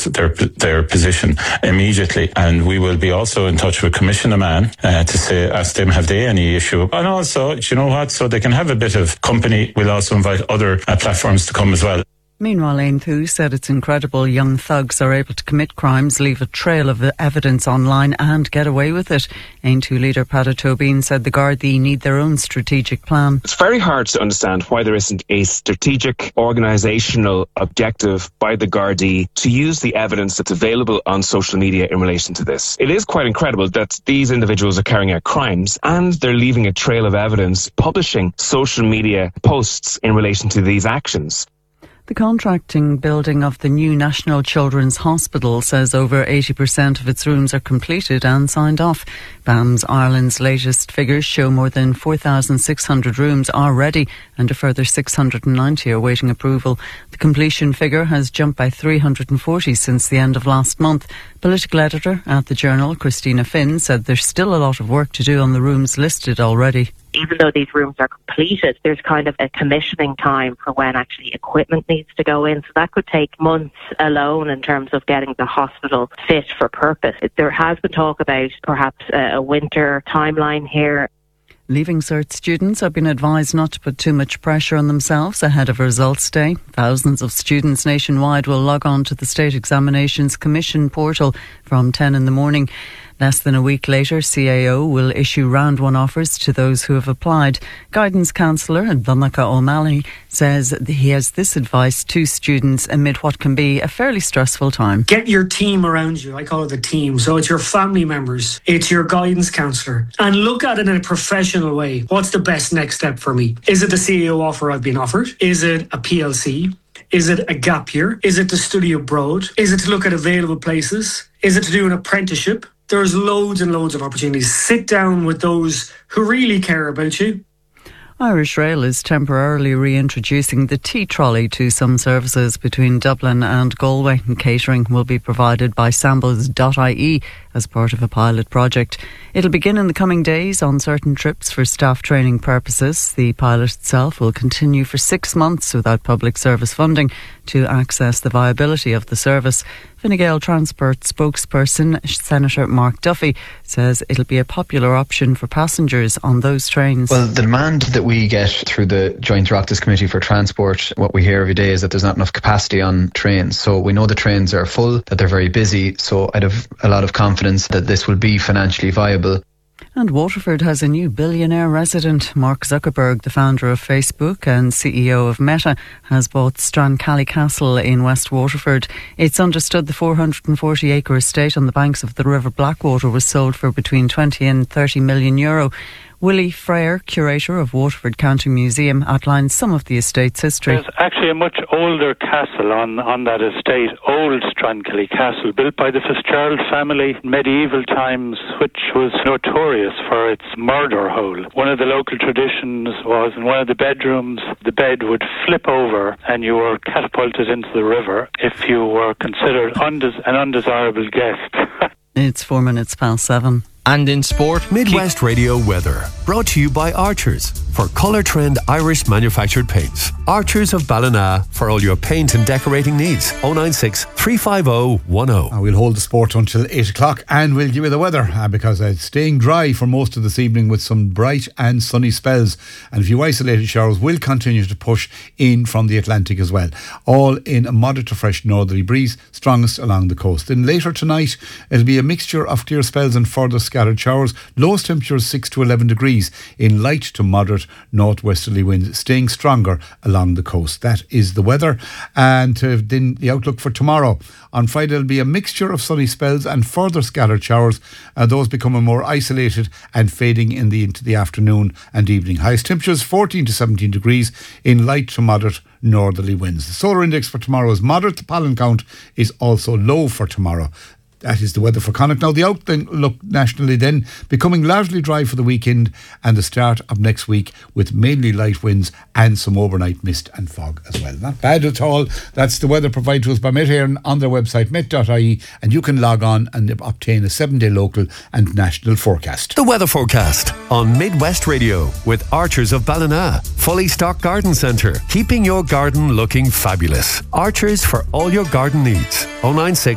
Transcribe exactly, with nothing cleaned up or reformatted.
their their position immediately. And we will be also in touch with Commissioner Mann uh, to say, ask them, have they any issue? And also, do you know what? So they can have a bit of company. We'll also invite other uh, platforms to come as well. Meanwhile, Aonthu said it's incredible young thugs are able to commit crimes, leave a trail of evidence online and get away with it. Aonthu leader Peadar Tóibín said the Gardaí need their own strategic plan. It's very hard to understand why there isn't a strategic organisational objective by the Gardaí to use the evidence that's available on social media in relation to this. It is quite incredible that these individuals are carrying out crimes and they're leaving a trail of evidence, publishing social media posts in relation to these actions. The contracting building of the new National Children's Hospital says over eighty percent of its rooms are completed and signed off. B A M S Ireland's latest figures show more than four thousand six hundred rooms are ready and a further six hundred ninety are waiting approval. The completion figure has jumped by three hundred forty since the end of last month. Political editor at the Journal, Christina Finn, said there's still a lot of work to do on the rooms listed already. Even though these rooms are completed, there's kind of a commissioning time for when actually equipment needs to go in. So that could take months alone in terms of getting the hospital fit for purpose. There has been talk about perhaps a winter timeline here. Leaving Cert students have been advised not to put too much pressure on themselves ahead of results day. Thousands of students nationwide will log on to the State Examinations Commission portal from ten in the morning. Less than a week later, C A O will issue round one offers to those who have applied. Guidance counsellor Donncha O'Malley says that he has this advice to students amid what can be a fairly stressful time. Get your team around you. I call it the team. So it's your family members, it's your guidance counsellor, and look at it in a professional way. What's the best next step for me? Is it the C A O offer I've been offered? Is it a P L C? Is it a gap year? Is it to study abroad? Is it to look at available places? Is it to do an apprenticeship? There's loads and loads of opportunities. Sit down with those who really care about you. Irish Rail is temporarily reintroducing the tea trolley to some services between Dublin and Galway. And catering will be provided by Sambos dot I E as part of a pilot project. It'll begin in the coming days on certain trips for staff training purposes. The pilot itself will continue for six months without public service funding to access the viability of the service. Fine Gael Transport spokesperson Senator Mark Duffy says it'll be a popular option for passengers on those trains. Well, the demand that we get through the Joint Oireachtas Committee for Transport, what we hear every day is that there's not enough capacity on trains. So we know the trains are full, that they're very busy. So I'd have a lot of confidence that this will be financially viable. And Waterford has a new billionaire resident. Mark Zuckerberg, the founder of Facebook and C E O of Meta, has bought Strancally Castle in West Waterford. It's understood the four hundred forty acre estate on the banks of the River Blackwater was sold for between twenty and thirty million euro. Willie Frere, curator of Waterford County Museum, outlines some of the estate's history. There's actually a much older castle on, on that estate, Old Strancally Castle, built by the Fitzgerald family in medieval times, which was notorious for its murder hole. One of the local traditions was in one of the bedrooms, the bed would flip over and you were catapulted into the river if you were considered undes- an undesirable guest. It's four minutes past seven. And in sport, Midwest Radio weather. Brought to you by Archers for Colour Trend Irish manufactured paints. Archers of Ballina for all your paint and decorating needs. oh nine six, three five oh, one oh. Uh, we'll hold the sport until eight o'clock and we'll give you the weather uh, because it's staying dry for most of this evening with some bright and sunny spells. And a few isolated showers will continue to push in from the Atlantic as well. All in a moderate to fresh northerly breeze, strongest along the coast. Then later tonight, it'll be a mixture of clear spells and further scattered showers. Lowest temperatures six to eleven degrees in light to moderate northwesterly winds, staying stronger along the coast. That is the weather. And uh, then the outlook for tomorrow. On Friday, there'll be a mixture of sunny spells and further scattered showers. Uh, those becoming more isolated and fading in the into the afternoon and evening. Highest temperatures fourteen to seventeen degrees in light to moderate northerly winds. The solar index for tomorrow is moderate. The pollen count is also low for tomorrow. That is the weather for Connacht. Now, the outlook nationally then becoming largely dry for the weekend and the start of next week with mainly light winds and some overnight mist and fog as well. Not bad at all. That's the weather provided to us by Met Éireann on their website, met dot I E, and you can log on and obtain a seven-day local and national forecast. The weather forecast on Midwest Radio with Archers of Ballina. Fully stocked garden centre, keeping your garden looking fabulous. Archers for all your garden needs. oh nine six